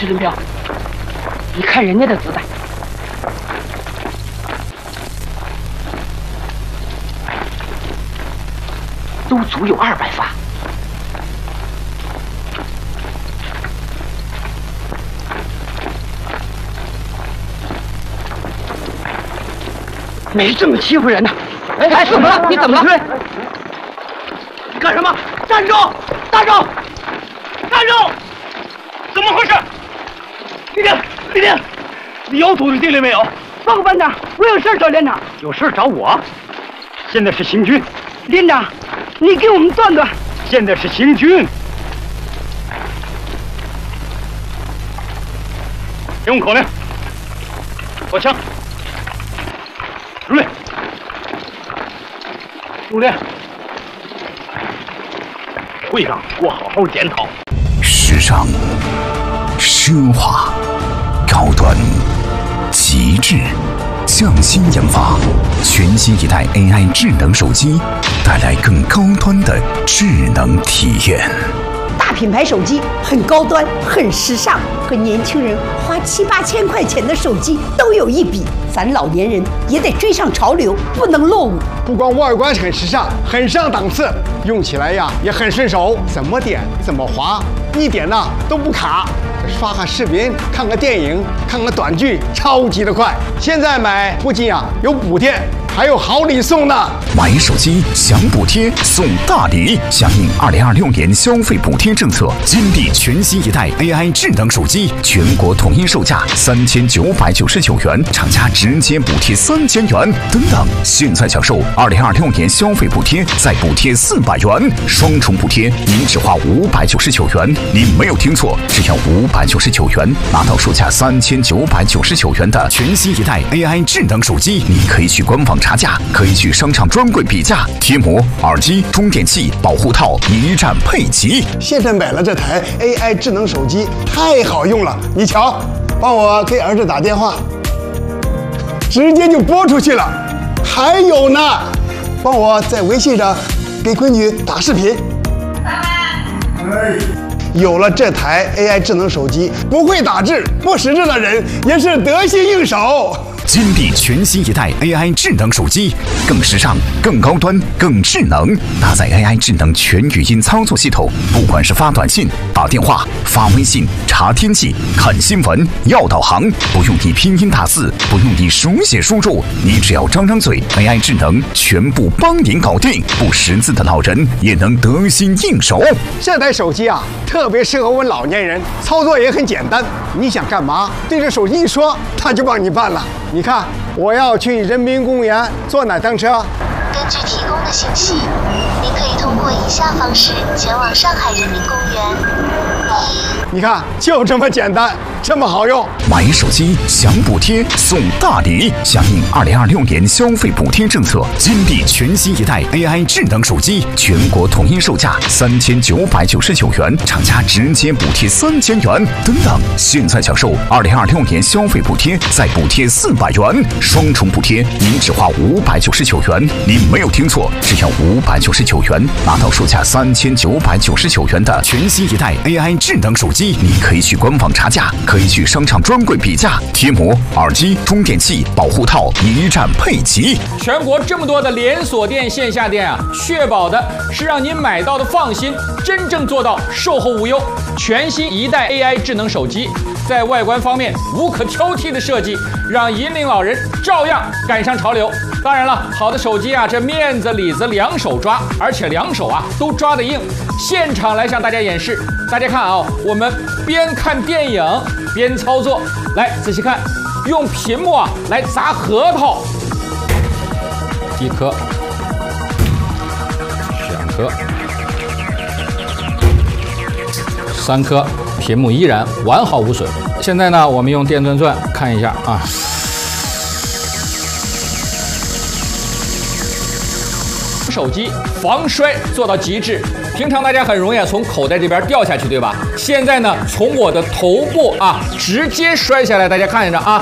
指令表，你看人家的子弹，都足有200发。没这么欺负人的！哎，怎么了？你怎么了？你干什么？站住！站住！站住！怎么回事？李丁，你有组织纪律没有？报告班长，我有事找连长。有事找我？现在是行军。连长，你给我们断断。现在是行军。听我口令，握枪。入列。入列。会上我好好检讨。 时尚、奢华、高端、极致，匠心研发，全新一代 AI 智能手机，带来更高端的智能体验。 大品牌手机很高端，很时尚，和年轻人花7、8千块钱的手机都有一比。咱老年人也得追上潮流，不能落伍。 不光外观很时尚，很上档次，用起来呀也很顺手，怎么点怎么滑，一点呢都不卡。刷个视频，看个电影，看个短剧，超级的快。现在买不仅有补贴，还有好礼送呢。 买手机享补贴送大礼，响应2026年消费补贴政策，金地全新一代 AI 智能手机，全国统一售价3999元，厂家直接补贴3000元。等等，现在享受2026年消费补贴，再补贴400元，双重补贴，您只花599元。您没有听错，只要599元，拿到售价3999元的全新一代 AI 智能手机。你可以去官网查价，可以去商场专柜比价，贴膜、耳机、充电器、保护套一站配齐。 现在买了这台 AI 智能手机，太好用了。你瞧，帮我给儿子打电话，直接就拨出去了。还有呢，帮我在微信上给闺女打视频。有了这台 AI 智能手机，不会打字、不识字的人也是得心应手。 金地全新一代 AI 智能手机，更时尚、更高端、更智能，搭载 AI 智能全语音操作系统，不管是发短信、打电话、发微信、查天气、看新闻、要导航，不用你拼音打字，不用你手写输入，你只要张张嘴 ，AI 智能全部帮您搞定，不识字的老人也能得心应手。 这台手机特别适合我们老年人，操作也很简单。你想干嘛，对着手机一说，它就帮你办了。你看，我要去人民公园坐哪趟车？ 根据提供的信息，您可以通过以下方式前往上海人民公园。 你看，就这么简单，这么好用。 买手机享补贴送大礼，响应2026年消费补贴政策，金地全新一代 AI 智能手机，全国统一售价3999元，厂家直接补贴3000元。等等，现在享受2026年消费补贴，再补贴400元，双重补贴，您只花599元。您没有听错，只要599元，拿到售价3999元的全新一代 AI 智能手机。你可以去官网查价，可以去商场专柜比价，贴膜、耳机、充电器、保护套一站配齐。 全国这么多的连锁店、线下店确保的是让您买到的放心，真正做到售后无忧。全新一代 AI 智能手机，在外观方面无可挑剔的设计，让引领老人照样赶上潮流。当然了，好的手机这面子里子两手抓，而且两手都抓得硬。现场来向大家演示，大家看我们边看电影边操作，来仔细看，用屏幕来砸核桃，1颗、2颗、3颗，屏幕依然完好无损。现在呢，我们用电钻钻看一下手机防摔做到极致。平常大家很容易从口袋这边掉下去，对吧？现在呢，从我的头部直接摔下来，大家看一下